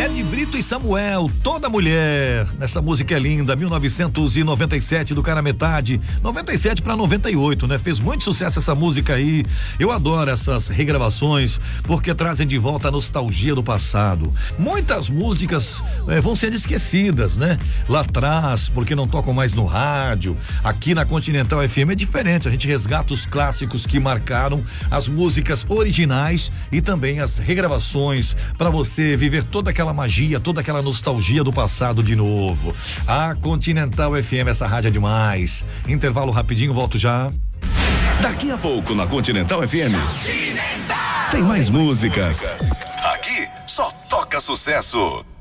Ed Brito e Samuel, Toda Mulher. Essa música é linda, 1997 do Cara Metade, 97 para 98, né? Fez muito sucesso essa música aí. Eu adoro essas regravações porque trazem de volta a nostalgia do passado. Muitas músicas vão sendo esquecidas, né? Lá atrás, porque não tocam mais no rádio. Aqui na Continental FM é diferente, a gente resgata os clássicos que marcaram, as músicas originais e também as regravações para você viver toda aquela magia, toda aquela nostalgia do passado de novo. A Continental FM, essa rádio é demais. Intervalo rapidinho, volto já. Daqui a pouco na Continental FM tem mais músicas. Aqui só toca sucesso.